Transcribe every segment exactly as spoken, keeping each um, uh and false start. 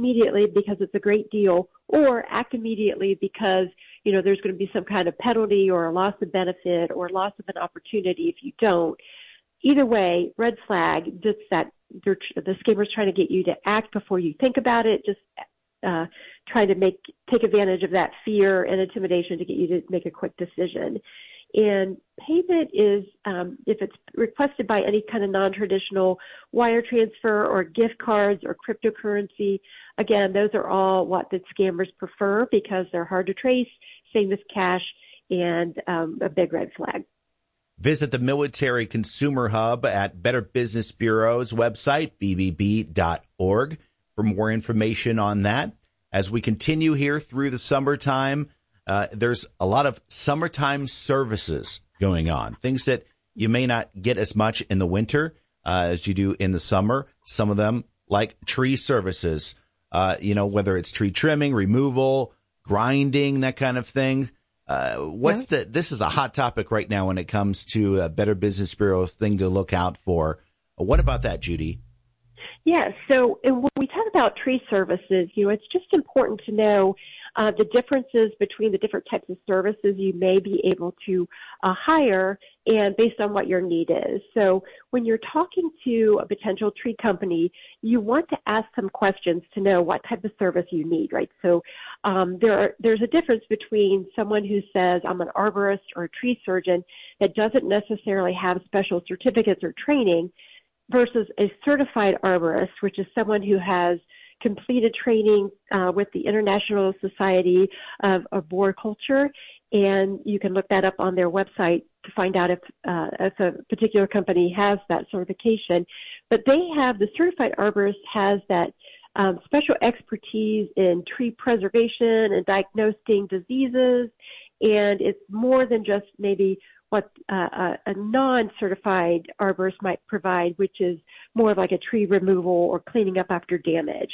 immediately because it's a great deal, or act immediately because, you know, there's going to be some kind of penalty or a loss of benefit or loss of an opportunity if you don't. Either way, red flag, just that they're, the scammer's trying to get you to act before you think about it, just uh, trying to make take advantage of that fear and intimidation to get you to make a quick decision. And payment is, um, if it's requested by any kind of non-traditional wire transfer or gift cards or cryptocurrency, again, those are all what the scammers prefer because they're hard to trace, same as cash, and um, a big red flag. Visit the Military Consumer Hub at Better Business Bureau's website, b b b dot org, for more information on that. As we continue here through the summertime, Uh, there's a lot of summertime services going on, things that you may not get as much in the winter uh, as you do in the summer. Some of them, like tree services, uh, you know, whether it's tree trimming, removal, grinding, that kind of thing. Uh, what's yeah. the? This is a hot topic right now when it comes to a Better Business Bureau thing to look out for. What about that, Judy? Yeah, so when we talk about tree services, you know, it's just important to know uh, the differences between the different types of services you may be able to uh, hire and based on what your need is. So when you're talking to a potential tree company, you want to ask some questions to know what type of service you need, right? So um, there are, there's a difference between someone who says, I'm an arborist or a tree surgeon that doesn't necessarily have special certificates or training versus a certified arborist, which is someone who has completed training uh, with the International Society of Arboriculture, and you can look that up on their website to find out if, uh, if a particular company has that certification. But they have, the certified arborist has that um, special expertise in tree preservation and diagnosing diseases, and it's more than just maybe what uh, a, a non-certified arborist might provide, which is more of like a tree removal or cleaning up after damage.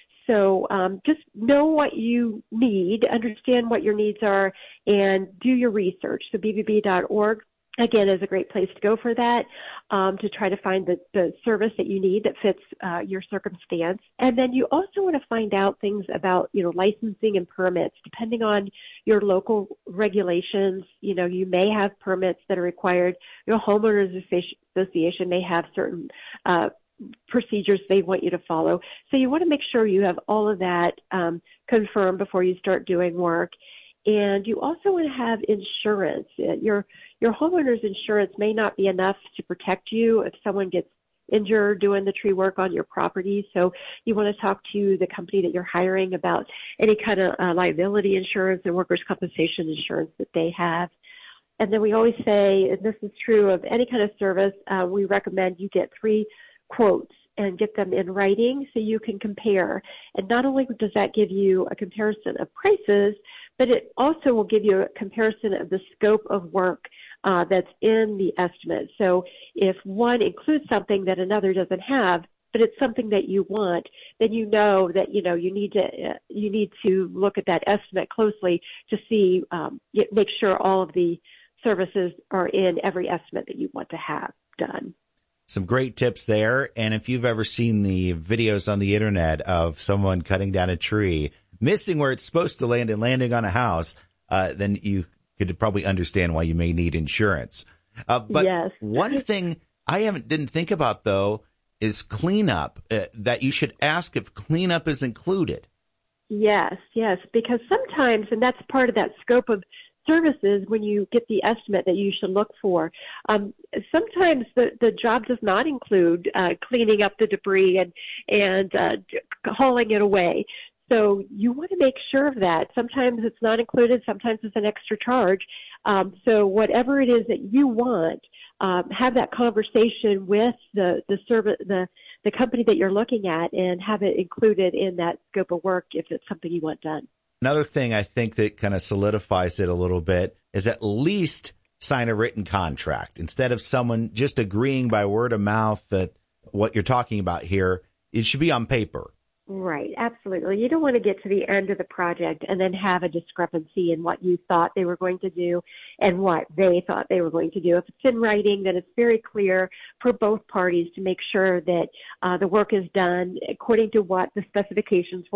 So um, just know what you need, understand what your needs are, and do your research. So b b b dot org, again, is a great place to go for that, um, to try to find the, the service that you need that fits uh, your circumstance. And then you also want to find out things about, you know, licensing and permits. Depending on your local regulations, you know, you may have permits that are required. Your homeowners association may have certain uh, procedures they want you to follow. So you want to make sure you have all of that um, confirmed before you start doing work. And you also want to have insurance. Your your homeowner's insurance may not be enough to protect you if someone gets injured doing the tree work on your property. So you want to talk to the company that you're hiring about any kind of uh, liability insurance and workers' compensation insurance that they have. And then we always say, and this is true of any kind of service, uh, we recommend you get three quotes and get them in writing so you can compare. And not only does that give you a comparison of prices, but it also will give you a comparison of the scope of work uh, that's in the estimate. So if one includes something that another doesn't have, but it's something that you want, then you know that, you know, you need to uh, you need to look at that estimate closely to see, um, make sure all of the services are in every estimate that you want to have done. Some great tips there. And if you've ever seen the videos on the internet of someone cutting down a tree, missing where it's supposed to land and landing on a house, uh, then you could probably understand why you may need insurance. Uh, but yes. One thing I haven't didn't think about, though, is cleanup, uh, that you should ask if cleanup is included. Yes, yes, because sometimes, and that's part of that scope of services when you get the estimate that you should look for. Um, sometimes the, the job does not include uh, cleaning up the debris and, and uh, hauling it away. So you want to make sure of that. Sometimes it's not included. Sometimes it's an extra charge. Um, so whatever it is that you want, um, have that conversation with the the service, the the company that you're looking at, and have it included in that scope of work if it's something you want done. Another thing I think that kind of solidifies it a little bit is at least sign a written contract instead of someone just agreeing by word of mouth that what you're talking about here, it should be on paper. Right, absolutely. You don't want to get to the end of the project and then have a discrepancy in what you thought they were going to do and what they thought they were going to do. If it's in writing, then it's very clear for both parties to make sure that uh, the work is done according to what the specifications